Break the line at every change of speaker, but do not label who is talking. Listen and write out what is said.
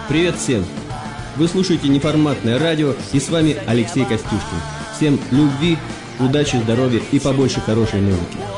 Привет всем! Вы слушаете неформатное радио, и с вами Алексей Костюшкин. Всем любви, удачи, здоровья и побольше хорошей музыки.